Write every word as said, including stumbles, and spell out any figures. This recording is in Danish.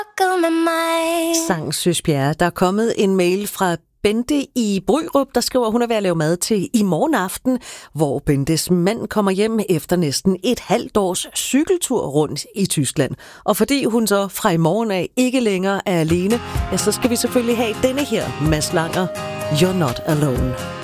Sang Søs Bjerre. Der er kommet en mail fra Bente i Bryrup, der skriver, at hun er ved at lave mad til i morgen aften, hvor Bentes mand kommer hjem efter næsten et halvt års cykeltur rundt i Tyskland. Og fordi hun så fra i morgen af ikke længere er alene, ja, så skal vi selvfølgelig have denne her Mads Langer, You're Not Alone.